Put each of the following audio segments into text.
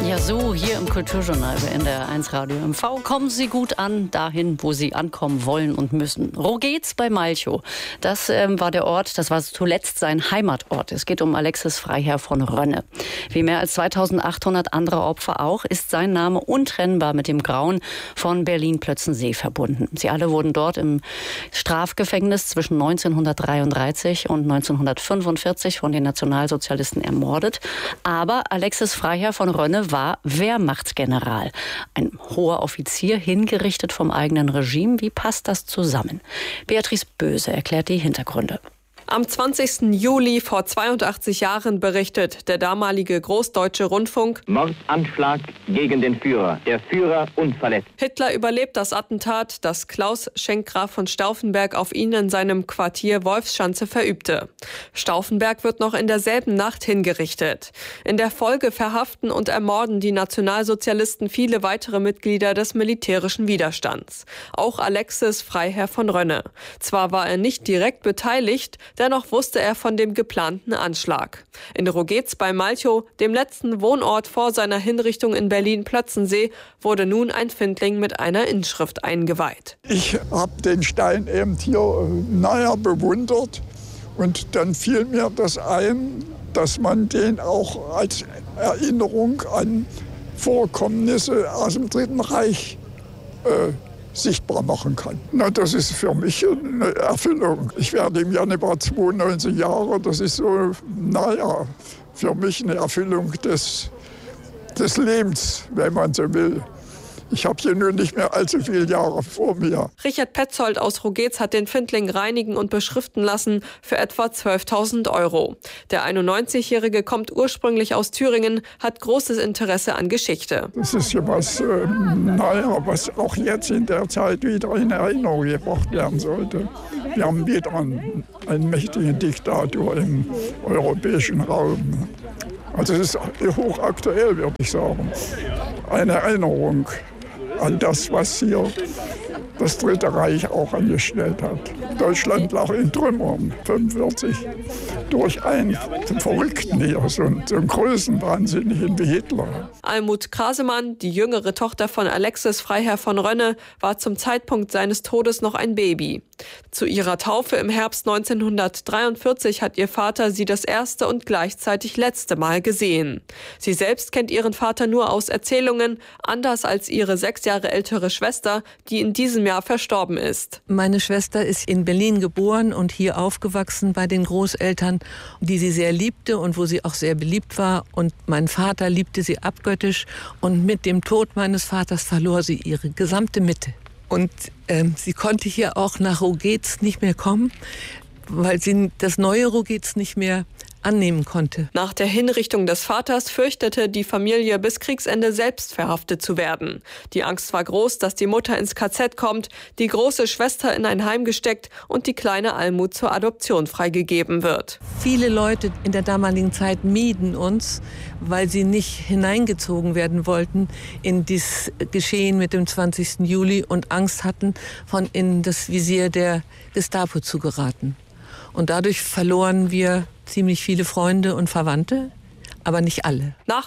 Ja, so hier im Kulturjournal bei NDR 1 Radio MV. Kommen Sie gut an, dahin, wo Sie ankommen wollen und müssen. Rogetz bei Malchow. Das war der Ort, das war zuletzt sein Heimatort. Es geht um Alexis Freiherr von Rönne. Wie mehr als 2800 andere Opfer auch, ist sein Name untrennbar mit dem Grauen von Berlin-Plötzensee verbunden. Sie alle wurden dort im Strafgefängnis zwischen 1933 und 1945 von den Nationalsozialisten ermordet. Aber Alexis Freiherr von Rönne war Wehrmachtsgeneral. Ein hoher Offizier, hingerichtet vom eigenen Regime. Wie passt das zusammen? Beatrice Böse erklärt die Hintergründe. Am 20. Juli vor 82 Jahren berichtet der damalige Großdeutsche Rundfunk: Mordanschlag gegen den Führer. Der Führer unverletzt. Hitler überlebt das Attentat, das Klaus Schenkgraf von Stauffenberg auf ihn in seinem Quartier Wolfschanze verübte. Stauffenberg wird noch in derselben Nacht hingerichtet. In der Folge verhaften und ermorden die Nationalsozialisten viele weitere Mitglieder des militärischen Widerstands. Auch Alexis Freiherr von Rönne. Zwar war er nicht direkt beteiligt, dennoch wusste er von dem geplanten Anschlag. In Rogetz bei Malchow, dem letzten Wohnort vor seiner Hinrichtung in Berlin-Plötzensee, wurde nun ein Findling mit einer Inschrift eingeweiht. Ich habe den Stein eben hier bewundert und dann fiel mir das ein, dass man den auch als Erinnerung an Vorkommnisse aus dem Dritten Reich sichtbar machen kann. Na, das ist für mich eine Erfüllung. Ich werde im Januar 92 Jahre. Das ist so, für mich eine Erfüllung des Lebens, wenn man so will. Ich habe hier nur nicht mehr allzu viele Jahre vor mir. Richard Petzold aus Rogetz hat den Findling reinigen und beschriften lassen für etwa 12.000 €. Der 91-Jährige kommt ursprünglich aus Thüringen, hat großes Interesse an Geschichte. Das ist ja was, was auch jetzt in der Zeit wieder in Erinnerung gebracht werden sollte. Wir haben wieder einen mächtigen Diktator im europäischen Raum. Also es ist hochaktuell, würde ich sagen. Eine Erinnerung an das, was hier das Dritte Reich auch angestellt hat. Deutschland lag in Trümmern, 1945, durch einen Verrückten hier, so einen Größenwahnsinnigen wie Hitler. Almut Krasemann, die jüngere Tochter von Alexis Freiherr von Rönne, war zum Zeitpunkt seines Todes noch ein Baby. Zu ihrer Taufe im Herbst 1943 hat ihr Vater sie das erste und gleichzeitig letzte Mal gesehen. Sie selbst kennt ihren Vater nur aus Erzählungen, anders als ihre 6 Jahre ältere Schwester, die in diesem Jahr verstorben ist. Meine Schwester ist in Berlin geboren und hier aufgewachsen bei den Großeltern, die sie sehr liebte und wo sie auch sehr beliebt war. Und mein Vater liebte sie abgöttisch. Und mit dem Tod meines Vaters verlor sie ihre gesamte Mitte. Und sie konnte hier auch nach Rogetz nicht mehr kommen, weil sie das neue Rogetz nicht mehr annehmen konnte. Nach der Hinrichtung des Vaters fürchtete die Familie bis Kriegsende selbst verhaftet zu werden. Die Angst war groß, dass die Mutter ins KZ kommt, die große Schwester in ein Heim gesteckt und die kleine Almut zur Adoption freigegeben wird. Viele Leute in der damaligen Zeit mieden uns, weil sie nicht hineingezogen werden wollten in dieses Geschehen mit dem 20. Juli und Angst hatten, in das Visier der Gestapo zu geraten. Und dadurch verloren wir ziemlich viele Freunde und Verwandte, aber nicht alle. Nach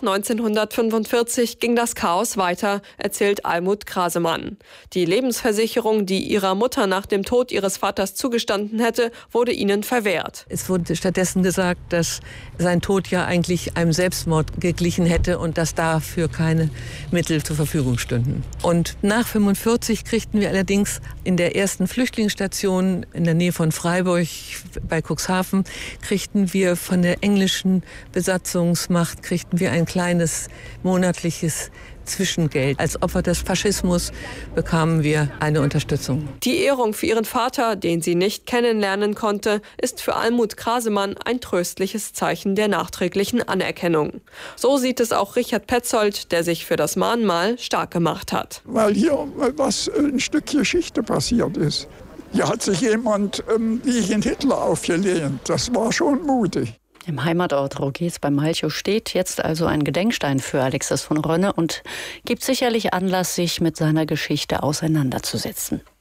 1945 ging das Chaos weiter, erzählt Almut Krasemann. Die Lebensversicherung, die ihrer Mutter nach dem Tod ihres Vaters zugestanden hätte, wurde ihnen verwehrt. Es wurde stattdessen gesagt, dass sein Tod ja eigentlich einem Selbstmord geglichen hätte und dass dafür keine Mittel zur Verfügung stünden. Und nach 1945 kriegten wir allerdings in der ersten Flüchtlingsstation in der Nähe von Freiburg bei Cuxhaven, kriegten wir von der englischen Besatzungsmacht ein kleines monatliches Zwischengeld. Als Opfer des Faschismus bekamen wir eine Unterstützung. Die Ehrung für ihren Vater, den sie nicht kennenlernen konnte, ist für Almut Krasemann ein tröstliches Zeichen der nachträglichen Anerkennung. So sieht es auch Richard Petzold, der sich für das Mahnmal stark gemacht hat. Weil hier ein Stück Geschichte passiert ist. Hier hat sich jemand gegen Hitler aufgelehnt. Das war schon mutig. Im Heimatort Rogetz bei Malchow steht jetzt also ein Gedenkstein für Alexis von Rönne und gibt sicherlich Anlass, sich mit seiner Geschichte auseinanderzusetzen.